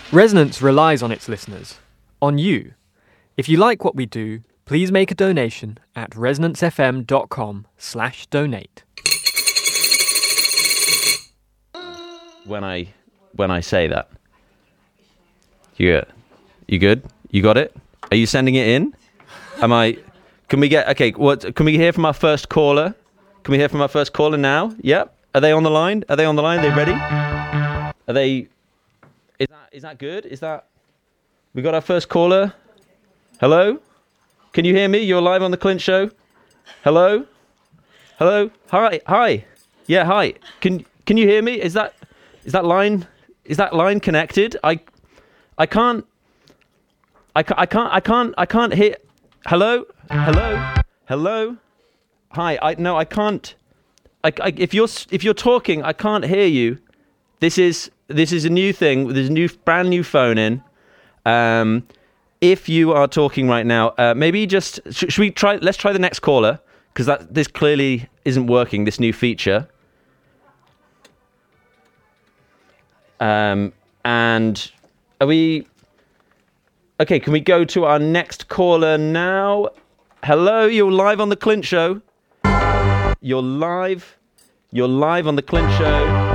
Resonance relies on its listeners, on you. If you like what we do, please make a donation at resonancefm.com/donate. When I say that. You good? You got it? Are you sending it in? Can we hear from our first caller? Can we hear from our first caller now? Yep. Are they on the line? Are they ready? Are they... Is that good? We got our first caller? Hello? Can you hear me? You're live on the Clint Show? Hello? Hi. Yeah, hi. Can you hear me? Is that line connected? I can't hear. Hello? Hi. I can't. If you're talking, I can't hear you. This is a new thing. There's a brand new phone in. If you are talking right now, maybe just should we try? Let's try the next caller, because this clearly isn't working. This new feature. And are we? Okay, can we go to our next caller now? Hello, you're live on the Clint Show. You're live on the Clint Show.